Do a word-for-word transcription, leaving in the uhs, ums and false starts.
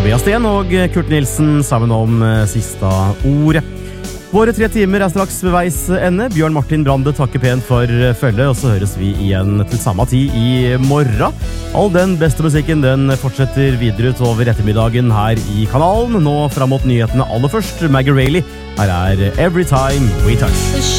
Tobias Sten og Kurt Nilsen sammen om siste ordet. Våre tre timer er straks ved veis ende. Bjørn Martin Brande takker pent for følge, og så høres vi igjen til samme tid i morgen. All den beste musikken den fortsetter videre utover ettermiddagen her i kanalen. Nå frem mot nyhetene aller først, Maggie Rayleigh. Her er Every Time We Touch.